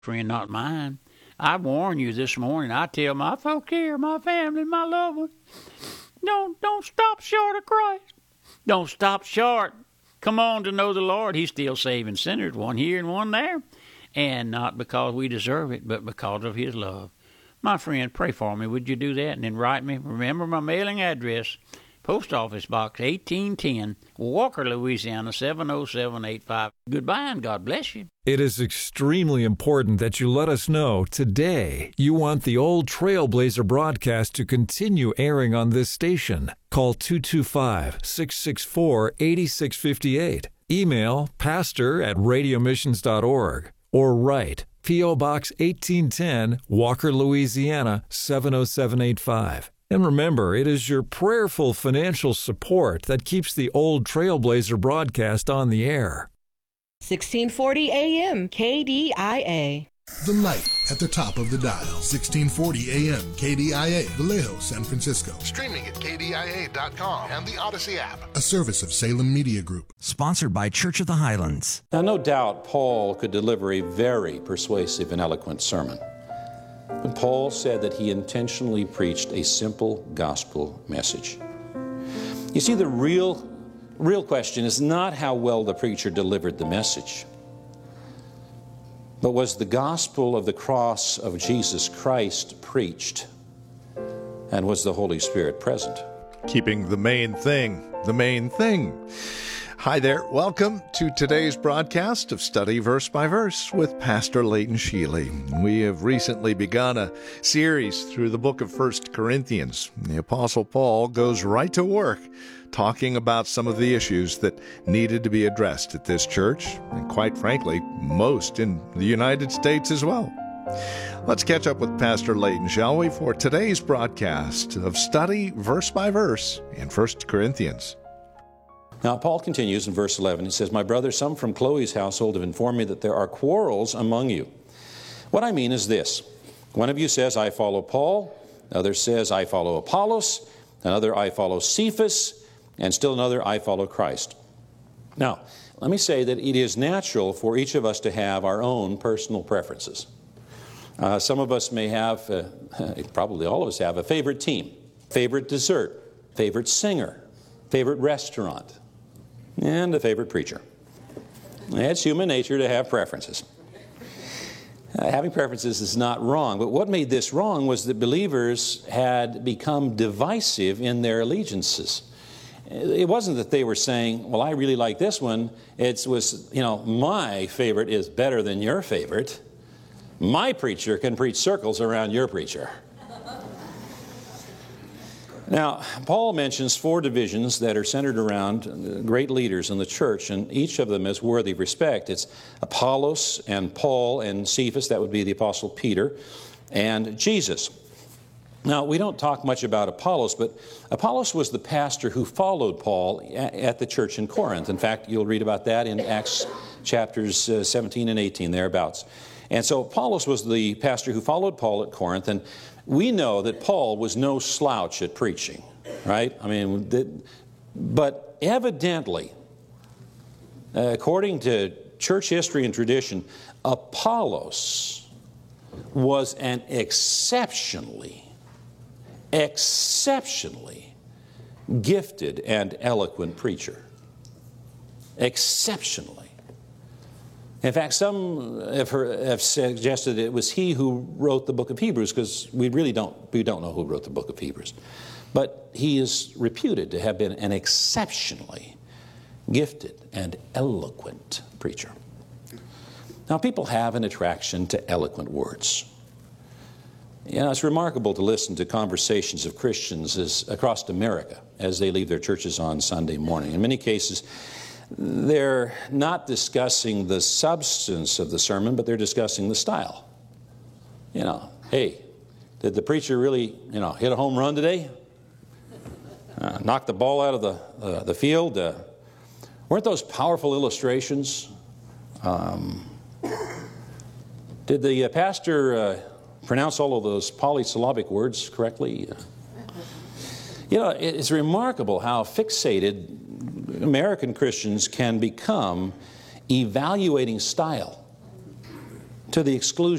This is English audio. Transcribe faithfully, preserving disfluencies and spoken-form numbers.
friend, not mine. I warn you this morning. I tell my folk here, my family, my loved ones, don't, don't stop short of Christ. Don't stop short. Come on to know the Lord. He's still saving sinners, one here and one there. And not because we deserve it, but because of His love. My friend, pray for me. Would you do that? And then write me. Remember my mailing address, Post Office Box eighteen ten, Walker, Louisiana, seven oh seven eight five. Goodbye and God bless you. It is extremely important that you let us know today you want the Old Trailblazer broadcast to continue airing on this station. Call two two five, six six four, eight six five eight. Email pastor at radio missions dot org or write P O. Box eighteen ten, Walker, Louisiana, seven oh seven eight five. And remember, it is your prayerful financial support that keeps the Old Trailblazer broadcast on the air. sixteen forty A M K D I A. The light at the top of the dial. sixteen forty A M K D I A, Vallejo, San Francisco. Streaming at K D I A dot com and the Odyssey app. A service of Salem Media Group. Sponsored by Church of the Highlands. Now, no doubt Paul could deliver a very persuasive and eloquent sermon. But Paul said that he intentionally preached a simple gospel message. You see, the real, real question is not how well the preacher delivered the message, but was the gospel of the cross of Jesus Christ preached, and was the Holy Spirit present? Keeping the main thing, the main thing. Hi there. Welcome to today's broadcast of Study Verse by Verse with Pastor Leighton Sheely. We have recently begun a series through the book of First Corinthians. The Apostle Paul goes right to work talking about some of the issues that needed to be addressed at this church, and quite frankly, most in the United States as well. Let's catch up with Pastor Leighton, shall we, for today's broadcast of Study Verse by Verse in First Corinthians. Now, Paul continues in verse eleven. He says, "My brothers, some from Chloe's household have informed me that there are quarrels among you. What I mean is this. One of you says, I follow Paul. Another says, I follow Apollos. Another, I follow Cephas. And still another, I follow Christ." Now, let me say that it is natural for each of us to have our own personal preferences. Uh, some of us may have, uh, probably all of us have, a favorite team, favorite dessert, favorite singer, favorite restaurant, and a favorite preacher. It's human nature to have preferences. Uh, having preferences is not wrong, but what made this wrong was that believers had become divisive in their allegiances. It wasn't that they were saying, well, I really like this one. It was, you know, my favorite is better than your favorite. My preacher can preach circles around your preacher. Now, Paul mentions four divisions that are centered around great leaders in the church, and each of them is worthy of respect. It's Apollos and Paul and Cephas, that would be the Apostle Peter, and Jesus. Now, we don't talk much about Apollos, but Apollos was the pastor who followed Paul at the church in Corinth. In fact, you'll read about that in Acts chapters uh, seventeen and eighteen, thereabouts. And so Apollos was the pastor who followed Paul at Corinth, and we know that Paul was no slouch at preaching, right? I mean, the, but evidently, uh, according to church history and tradition, Apollos was an exceptionally, exceptionally gifted and eloquent preacher. Exceptionally. In fact, some have, heard, have suggested it was he who wrote the book of Hebrews, because we really don't, we don't know who wrote the book of Hebrews. But he is reputed to have been an exceptionally gifted and eloquent preacher. Now, people have an attraction to eloquent words. You know, it's remarkable to listen to conversations of Christians as, across America as they leave their churches on Sunday morning. In many cases, they're not discussing the substance of the sermon, but they're discussing the style. You know, hey, did the preacher really, you know, hit a home run today? Uh, knock the ball out of the, uh, the field? Uh, weren't those powerful illustrations? Um, did the uh, pastor uh, pronounce all of those polysyllabic words correctly? Uh, you know, it's remarkable how fixated American Christians can become evaluating style. to the exclusion